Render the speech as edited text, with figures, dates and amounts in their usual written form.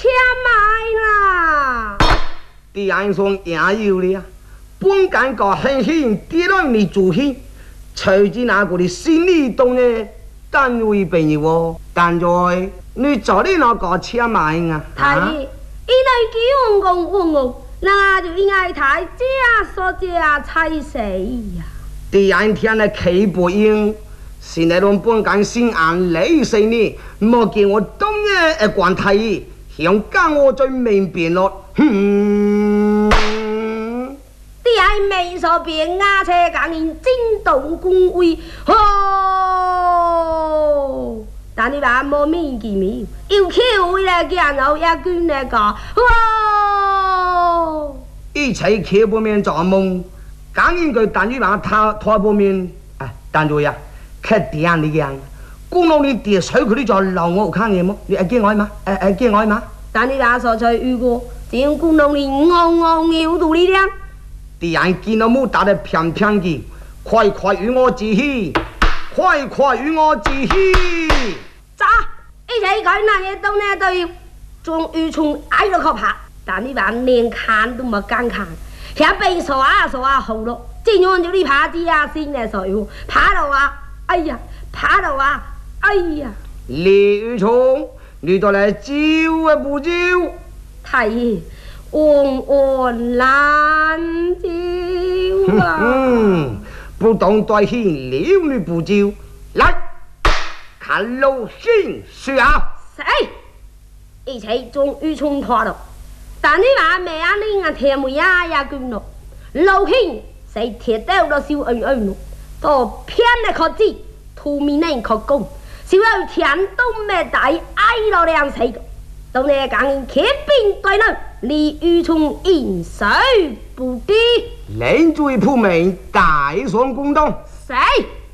买啦！ 第二双也有了，本感觉很幸跌落你主心，随之那个的心里动呢，单位朋友哦，但在你做你那个车买啊？ 太爷，伊来叫我，那就应该太这说这才是呀。 第二天的起不应。现在拢本间先按理性呢，莫见我东嘅关太医，想讲我最明辨咯。 你系未说别牙车讲人惊动官威，哦！但你话莫面见面，要巧位来见我一捐那个，哦！ 一切巧不面做梦，讲人佢但你话拖不面，哎，但住呀。看点你样，公路你跌水佢都在留我看嘢么？你惊我嘛？惊我嘛？ 但你那所在遇过，只用公路你昂摇到你俩。 敌人见到冇打得偏偏嘅，快快与我自欺，快快与我自欺。 咋？一起佢那嘢东呢都要將魚蟲挨落個拍，但你話連看都冇敢看，一被傻好咯，正按照你拍子啊先嚟傻要，拍到啊！哎呀，爬到啊！哎呀， 李玉冲，你到来招啊不招？ 太爷，安难招啊！ 不懂对戏，了你不招，来看老先说啊！ 谁？一切将玉冲拖到，但你话咩啊？你啊天妹呀也捐咯，老兄谁铁掉到小恩恩咯？都偏的可知，图面呢可攻，小有天都咩大挨落两死个，到你讲铁兵对呢，李玉冲饮水不滴， 连罪铺门，大双公道。 谁？